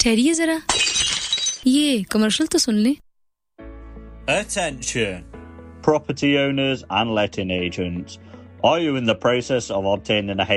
ठहरिए जरा, ये कमर्शियल तो सुन लें. Attention. Property owners and letting agents. Are you in the process of obtaining a